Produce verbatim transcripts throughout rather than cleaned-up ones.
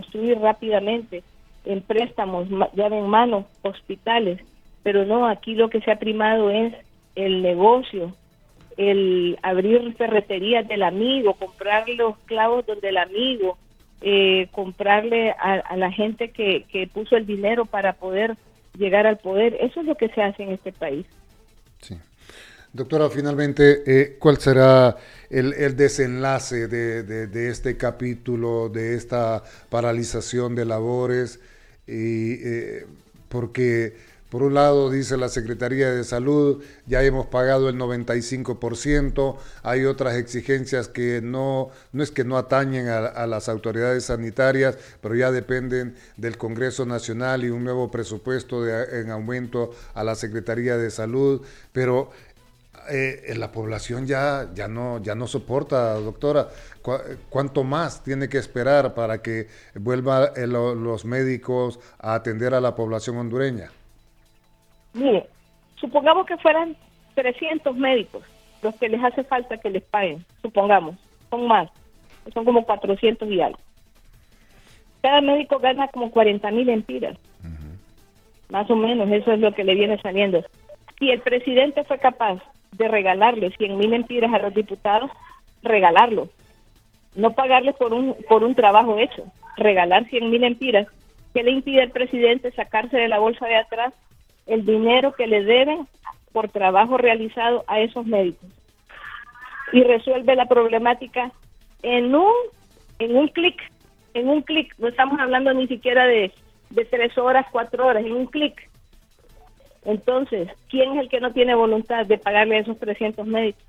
construir rápidamente en préstamos, llave en mano, hospitales, pero no, aquí lo que se ha primado es el negocio, el abrir ferreterías del amigo, comprar los clavos donde el amigo, eh, comprarle a, a la gente que, que puso el dinero para poder llegar al poder. Eso es lo que se hace en este país. Sí. Doctora, finalmente, eh, ¿cuál será el, el desenlace de, de, de este capítulo, de esta paralización de labores? Y, eh, porque, por un lado, dice la Secretaría de Salud, ya hemos pagado el noventa y cinco por ciento, hay otras exigencias que no, no es que no atañen a, a las autoridades sanitarias, pero ya dependen del Congreso Nacional y un nuevo presupuesto de, en aumento a la Secretaría de Salud, pero Eh, la población ya, ya, no, ya no soporta, doctora. ¿Cu ¿Cuánto más tiene que esperar para que vuelvan eh, lo, los médicos a atender a la población hondureña? Mire, supongamos que fueran trescientos médicos los que les hace falta que les paguen, supongamos, son más, son como cuatrocientos y algo. Cada médico gana como cuarenta mil empiras, uh-huh. Más o menos, eso es lo que le viene saliendo. Si el presidente fue capaz de regalarle cien mil empiras a los diputados, regalarlo, no pagarles por un por un trabajo hecho, regalar cien mil empiras. ¿Qué le impide al presidente sacarse de la bolsa de atrás el dinero que le deben por trabajo realizado a esos médicos? Y resuelve la problemática en un en un clic, en un clic, no estamos hablando ni siquiera de, de tres horas, cuatro horas, en un clic. Entonces, ¿quién es el que no tiene voluntad de pagarle a esos trescientos médicos?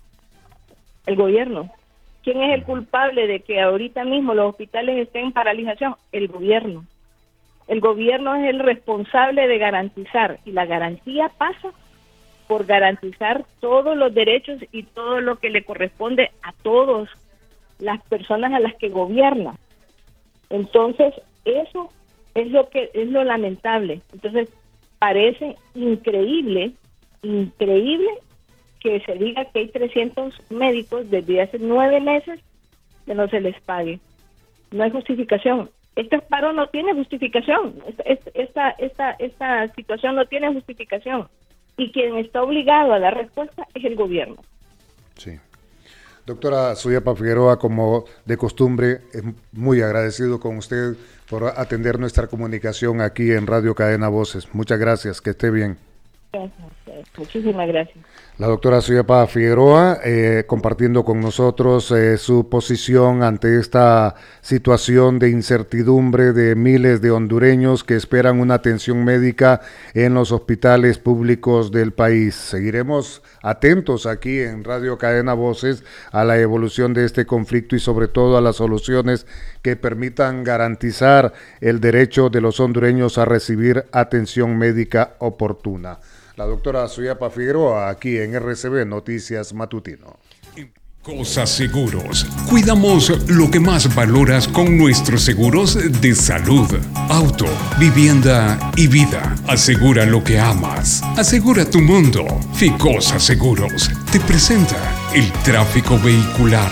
El gobierno. ¿Quién es el culpable de que ahorita mismo los hospitales estén en paralización? El gobierno. El gobierno es el responsable de garantizar, y la garantía pasa por garantizar todos los derechos y todo lo que le corresponde a todas las personas a las que gobierna. Entonces, eso es lo que es lo lamentable. Entonces, parece increíble, increíble que se diga que hay trescientos médicos desde hace nueve meses que no se les pague. No hay justificación. Este paro no tiene justificación. Esta, esta, esta, esta situación no tiene justificación. Y quien está obligado a dar respuesta es el gobierno. Sí. Doctora Suyapa Figueroa, como de costumbre, es muy agradecido con usted por atender nuestra comunicación aquí en Radio Cadena Voces. Muchas gracias, que esté bien. Gracias, muchísimas gracias. La doctora Suyapa Figueroa eh, compartiendo con nosotros eh, su posición ante esta situación de incertidumbre de miles de hondureños que esperan una atención médica en los hospitales públicos del país. Seguiremos atentos aquí en Radio Cadena Voces a la evolución de este conflicto y sobre todo a las soluciones que permitan garantizar el derecho de los hondureños a recibir atención médica oportuna. La doctora Suyapa Figueroa, aquí en R C B Noticias Matutino. Cosas Seguros. Cuidamos lo que más valoras con nuestros seguros de salud, auto, vivienda y vida. Asegura lo que amas. Asegura tu mundo. Ficosa Seguros te presenta el tráfico vehicular.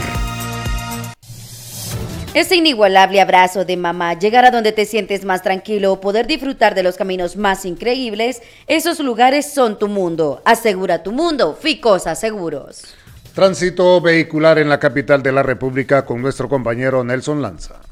Ese inigualable abrazo de mamá, llegar a donde te sientes más tranquilo, poder disfrutar de los caminos más increíbles, esos lugares son tu mundo. Asegura tu mundo, Ficosa Seguros. Tránsito vehicular en la capital de la República con nuestro compañero Nelson Lanza.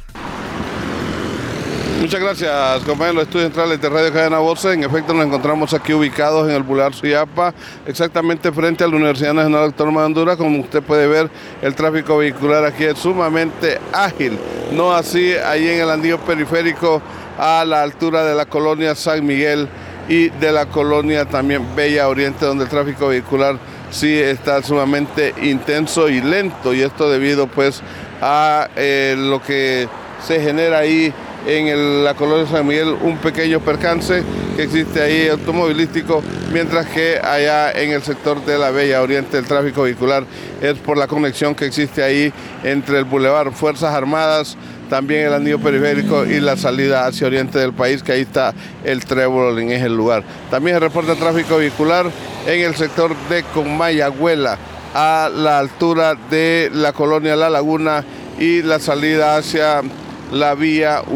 Muchas gracias, compañeros de Estudios Centrales de Radio Cadena Voces. En efecto, nos encontramos aquí ubicados en el Boulevard Suyapa, exactamente frente a la Universidad Nacional Autónoma de Honduras. Como usted puede ver, el tráfico vehicular aquí es sumamente ágil, no así ahí en el anillo periférico a la altura de la colonia San Miguel y de la colonia también Bella Oriente, donde el tráfico vehicular sí está sumamente intenso y lento, y esto debido pues a eh, lo que se genera ahí en el, la colonia San Miguel, un pequeño percance que existe ahí automovilístico, mientras que allá en el sector de la Bella Oriente el tráfico vehicular es por la conexión que existe ahí entre el Boulevard Fuerzas Armadas, también el anillo periférico y la salida hacia oriente del país, que ahí está el trébol en ese lugar. También se reporta tráfico vehicular en el sector de Comayagüela, a la altura de la colonia La Laguna y la salida hacia la vía